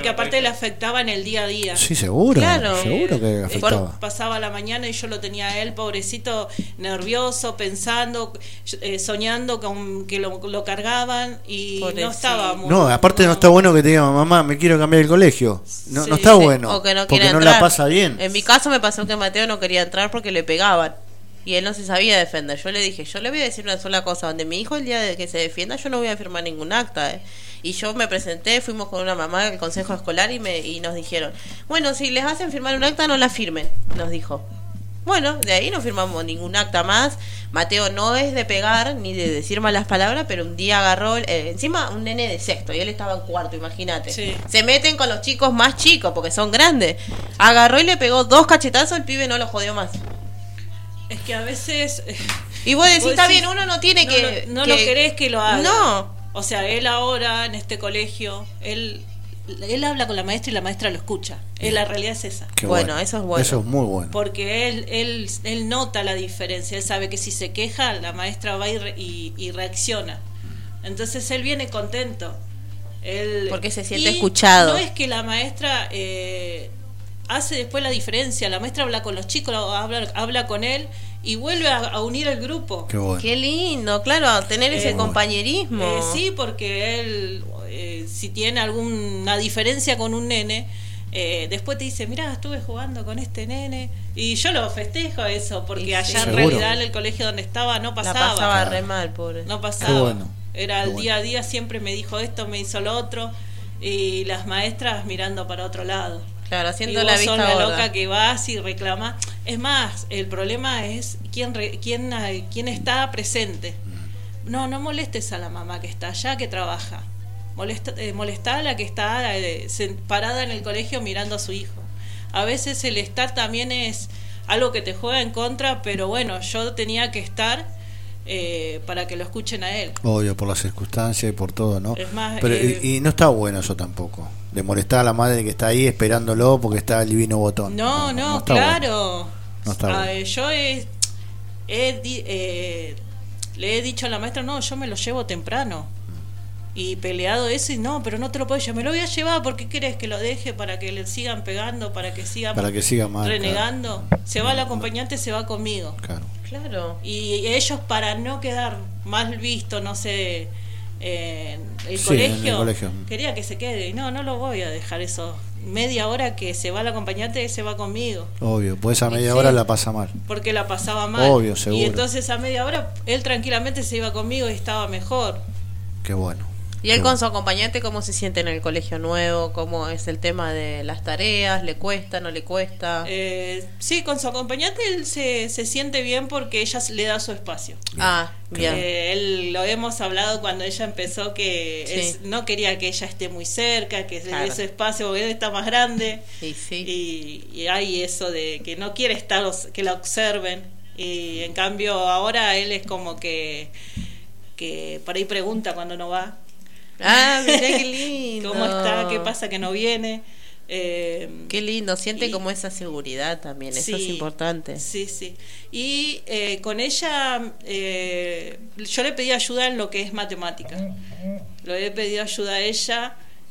porque aparte le afectaba en el día a día. Sí, seguro. Claro. Seguro que afectaba. Pasaba la mañana y yo lo tenía a él, pobrecito, nervioso, pensando, soñando con que lo cargaban y Pobrecito. no estaba muy... No, aparte no está bueno que te digan, mamá, me quiero cambiar el colegio. No, Sí, no está sí. bueno. O que no porque quiera no entrar. la pasa bien. En mi caso me pasó que Mateo no quería entrar porque le pegaban. Y él no se sabía defender. Yo le dije, yo le voy a decir una sola cosa. Donde mi hijo el día de que se defienda, yo no voy a firmar ningún acta. Y yo me presenté, fuimos con una mamá del consejo escolar y nos dijeron, bueno, si les hacen firmar un acta, no la firmen, nos dijo. Bueno, de ahí no firmamos ningún acta más. Mateo no es de pegar ni de decir malas palabras, pero un día agarró, encima un nene de sexto, y él estaba en cuarto, imagínate. Sí. Se meten con los chicos más chicos, porque son grandes. Agarró y le pegó 2 cachetazos, el pibe no lo jodió más. Es que a veces... Y vos decís, está decís, bien, uno no tiene No lo querés que lo haga. No. O sea, él ahora en este colegio, él habla con la maestra y la maestra lo escucha. La realidad es esa. Qué Bueno, eso es bueno. Eso es muy bueno. Porque él nota la diferencia. Él sabe que si se queja, la maestra va y reacciona. Entonces él viene contento. Porque se siente escuchado. No es que la maestra hace después la diferencia. La maestra habla con los chicos, habla con él y vuelve a unir el grupo. Qué bueno. Qué lindo, claro, tener ese bueno. compañerismo. Sí, porque él, si tiene alguna diferencia con un nene, después te dice, mirá, estuve jugando con este nene. Y yo lo festejo eso, porque Y allá sí. en Seguro. realidad en el colegio donde estaba no pasaba. La pasaba Claro. re mal, pobre. No pasaba. Qué bueno. Era Qué el bueno. día a día, siempre me dijo esto, me hizo lo otro. Y las maestras mirando para otro lado. Claro, Y haciendo vos la sos vista la gorda. loca que vas y reclamas. Es más, el problema es quién está presente. No molestes a la mamá que está allá, que trabaja. Molestá a la que está parada en el colegio mirando a su hijo. A veces el estar también es algo que te juega en contra, pero bueno, yo tenía que estar para que lo escuchen a él. Obvio, por las circunstancias y por todo, ¿no? Es más, Pero, y no está bueno eso tampoco. De molestar a la madre que está ahí esperándolo porque está el divino botón. No, está claro. bueno. No está bueno. Yo le he dicho a la maestra, no, yo me lo llevo temprano. Y peleado eso, y no, pero no te lo puedo llevar. Me lo voy a llevar, ¿por qué querés que lo deje? ¿Para que le sigan pegando? ¿Para que siga mal, renegando? Se va el acompañante, se va conmigo. Claro. Claro. Y ellos, para no quedar mal visto, no sé, en el Sí, colegio, en el colegio. quería que se quede. Y no lo voy a dejar eso. Media hora que se va el acompañante, se va conmigo. Obvio, pues esa media Sí. hora la pasa mal. Porque la pasaba mal. Obvio, seguro. Y entonces a media hora él tranquilamente se iba conmigo y estaba mejor. Qué bueno. ¿Y él Qué con bueno. su acompañante cómo se siente en el colegio nuevo? ¿Cómo es el tema de las tareas? ¿Le cuesta, no le cuesta? Sí, con su acompañante él se siente bien porque ella le da su espacio. Ah, bien. Él lo hemos hablado cuando ella empezó que Sí. no quería que ella esté muy cerca, que le Claro. dé su espacio porque él está más grande. Y sí. Y hay eso de que no quiere estar, que la observen. Y en cambio ahora él es como que por ahí pregunta cuando no va. Ah, mirá qué lindo. ¿Cómo está? ¿Qué pasa que no viene? Qué lindo, siente y- como esa seguridad también, eso es Sí, importante. Sí. Y con ella yo le pedí ayuda en lo que es matemática. Le he pedido ayuda a ella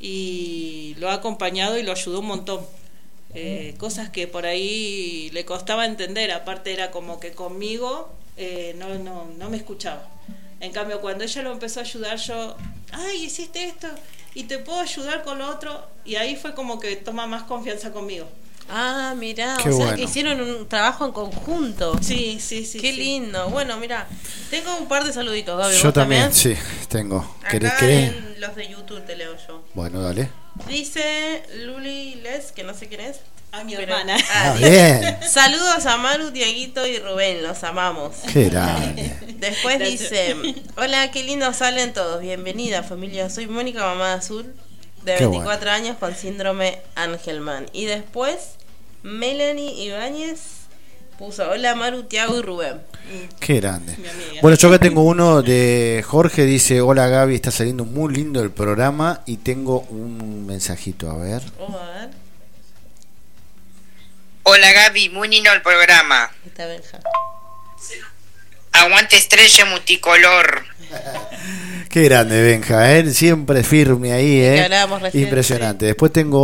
y lo ha acompañado y lo ayudó un montón. Cosas que por ahí le costaba entender, aparte era como que conmigo no me escuchaba. En cambio, cuando ella lo empezó a ayudar, yo, ay, hiciste esto y te puedo ayudar con lo otro, y ahí fue como que toma más confianza conmigo. Ah, mirá, Qué o sea bueno. que hicieron un trabajo en conjunto. Sí. Qué lindo. Bueno, mira, tengo un par de saluditos, Gaby. Yo ¿vos también, sí, tengo. ¿Querés? Acá en los de YouTube te leo yo. Bueno, dale. Dice Luli Les, que no sé quién es. A mi Pero- hermana. Bien. Saludos a Maru, Dieguito y Rubén, los amamos. Qué grande. Después Gracias. dice, hola, qué lindo salen todos, bienvenida familia, soy Mónica Mamá Azul, de Qué 24 años con síndrome Angelman. Y después, Melanie Ibáñez puso, hola Maru, Tiago y Rubén. Qué grande. Mi amiga. Bueno, yo acá tengo uno de Jorge, dice, hola Gaby, está saliendo muy lindo el programa y tengo un mensajito, a ver. Vamos a ver, Hola Gaby, muy lindo el programa. esta Benja. Aguante estrella multicolor. Qué grande, Benja, ¿eh? Siempre firme ahí, Que ¿eh? hablábamos recién, Impresionante. Después tengo